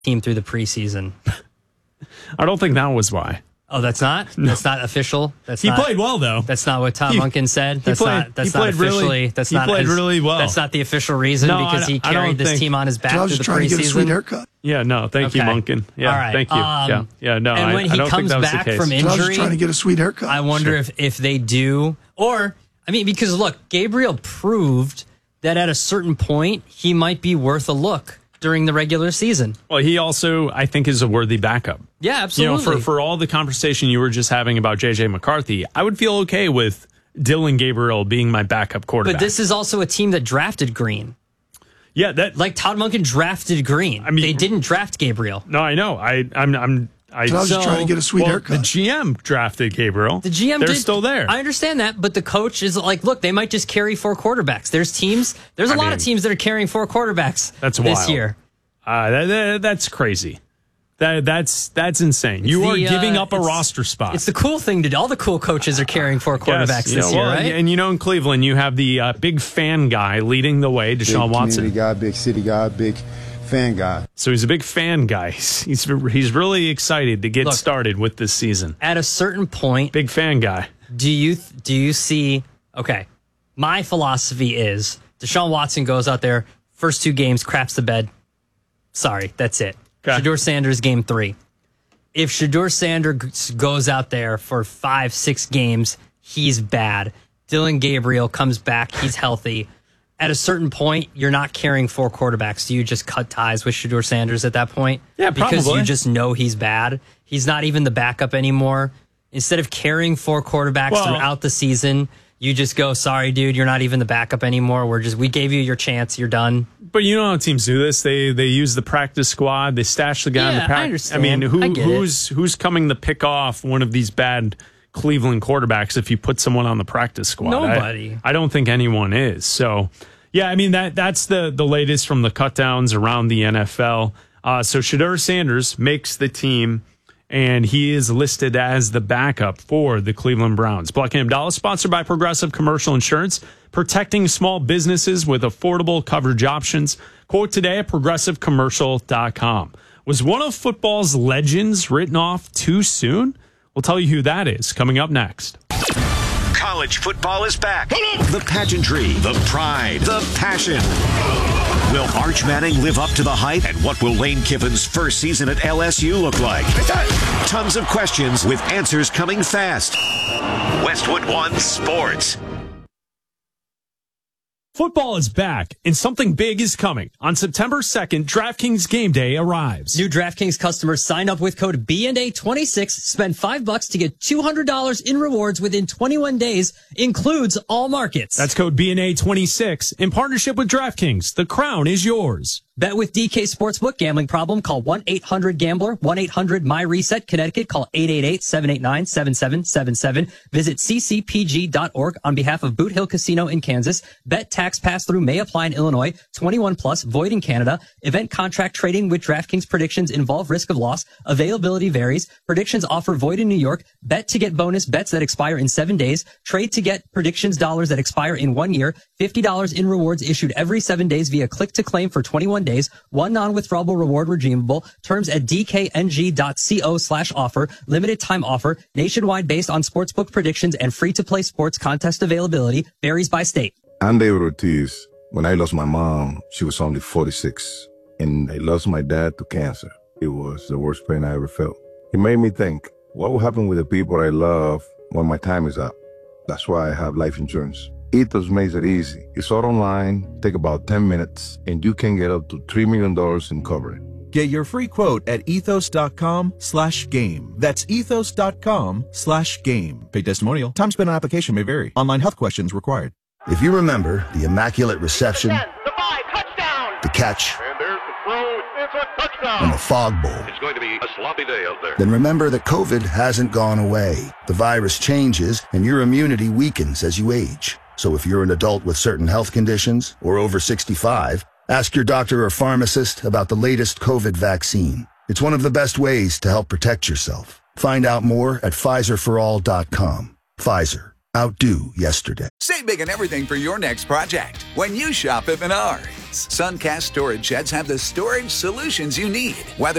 team through the preseason. I don't think that was why. Oh, that's not? No. That's not official? He played well, though. That's not what Tom Monken said? That's he not officially. He played really well. That's not the official reason because he carried this team on his back through the preseason? I was just trying to get a sweet haircut. Yeah, no, thank you, Monken. Yeah, all right. Thank you. Yeah, no, and when I don't think that was the case. He comes back from injury, I was just trying to get a sweet haircut. I wonder if they do, or, I mean, because look, Gabriel proved that at a certain point, he might be worth a look during the regular season. Well, he also, I think, is a worthy backup. Yeah, absolutely. You know, for all the conversation you were just having about J.J. McCarthy, I would feel okay with Dylan Gabriel being my backup quarterback. But this is also a team that drafted Green. Yeah, that like Todd Monken drafted Green. I mean, they didn't draft Gabriel. No, I know. I was just trying to get a sweet haircut. The GM drafted Gabriel. They're still there. I understand that, but the coach is like, look, they might just carry 4 quarterbacks. There's a lot of teams that are carrying 4 quarterbacks this year. That's crazy. That's insane. You are giving up a roster spot. It's the cool thing to do. All the cool coaches are carrying 4 quarterbacks this year, right? And in Cleveland, you have the big fan guy leading the way, Deshaun Watson. Big community guy, big city guy, big fan guy. So he's a big fan guy. He's really excited to get started with this season. At a certain point, big fan guy. Do you see? Okay, my philosophy is Deshaun Watson goes out there, first 2 games, craps the bed. Sorry, that's it. Okay. Shedeur Sanders, game 3. If Shedeur Sanders goes out there for 5-6 games, he's bad. Dylan Gabriel comes back, he's healthy. At a certain point, you're not carrying 4 quarterbacks. Do you just cut ties with Shedeur Sanders at that point? Yeah, probably. Because you just know he's bad. He's not even the backup anymore. Instead of carrying 4 quarterbacks throughout the season, you just go, sorry, dude, you're not even the backup anymore. We gave you your chance. You're done. But you know how teams do this? They use the practice squad. They stash the guy in the practice. I understand. I mean, who's coming to pick off one of these bad Cleveland quarterbacks if you put someone on the practice squad? Nobody. I don't think anyone is. So, yeah, I mean, that's the latest from the cutdowns around the NFL. So Shedeur Sanders makes the team, and he is listed as the backup for the Cleveland Browns. Buckingham Dallas, sponsored by Progressive Commercial Insurance, protecting small businesses with affordable coverage options. Quote today at progressivecommercial.com. Was one of football's legends written off too soon? We'll tell you who that is coming up next. College football is back. The pageantry, the pride, the passion. Will Arch Manning live up to the hype? And what will Lane Kiffin's first season at LSU look like? Tons of questions with answers coming fast. Westwood One Sports. Football is back, and something big is coming. On September 2nd, DraftKings Game Day arrives. New DraftKings customers sign up with code BNA26, spend $5 to get $200 in rewards within 21 days, includes all markets. That's code BNA26 in partnership with DraftKings. The crown is yours. Bet with DK Sportsbook. Gambling problem? Call 1-800-GAMBLER. 1-800-MY-RESET. Connecticut. Call 888-789-7777. Visit ccpg.org on behalf of Boot Hill Casino in Kansas. Bet tax pass-through may apply in Illinois. 21 plus. Void in Canada. Event contract trading with DraftKings predictions involve risk of loss. Availability varies. Predictions offer void in New York. Bet to get bonus bets that expire in 7 days. Trade to get predictions dollars that expire in 1 year. $50 in rewards issued every 7 days via click to claim for 21 days. One non-withdrawable reward redeemable. Terms at dkng.co/offer. Limited time offer. Nationwide based on sportsbook predictions and free-to-play sports contest availability. Varies by state. I'm David Ortiz. When I lost my mom, she was only 46. And I lost my dad to cancer. It was the worst pain I ever felt. It made me think, what will happen with the people I love when my time is up? That's why I have life insurance. Ethos makes it easy. It's all online, take about 10 minutes, and you can get up to $3 million in coverage. Get your free quote at ethos.com/game. That's ethos.com/game. Paid testimonial. Time spent on application may vary. Online health questions required. If you remember the immaculate reception, 10, the 5, touchdown. The catch, and there's the throw, it's a touchdown. And the fog bowl. It's going to be a sloppy day out there. Then remember that COVID hasn't gone away. The virus changes and your immunity weakens as you age. So if you're an adult with certain health conditions or over 65, ask your doctor or pharmacist about the latest COVID vaccine. It's one of the best ways to help protect yourself. Find out more at PfizerForAll.com. Pfizer. Outdo yesterday. Save big on everything for your next project when you shop at Menards. Suncast storage sheds have the storage solutions you need. Whether